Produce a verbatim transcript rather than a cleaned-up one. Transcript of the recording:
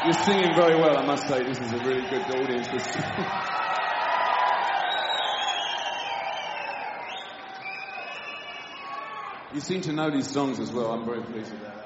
You're singing very well, I must say. This is a really good audience. You seem to know these songs as well. I'm very pleased with that.